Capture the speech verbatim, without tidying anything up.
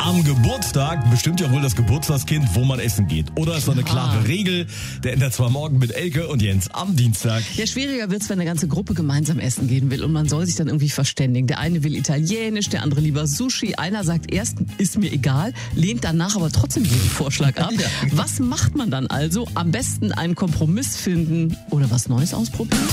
Am Geburtstag bestimmt ja wohl das Geburtstagskind, wo man essen geht. Oder ist so eine klare Ah. Regel, der ändert zwar morgen mit Elke und Jens am Dienstag. Ja, schwieriger wird's, wenn eine ganze Gruppe gemeinsam essen gehen will und man soll sich dann irgendwie verständigen. Der eine will Italienisch, der andere lieber Sushi. Einer sagt erst, ist mir egal, lehnt danach aber trotzdem jeden Vorschlag ab. Ja. Was macht man dann also? Am besten einen Kompromiss finden oder was Neues ausprobieren?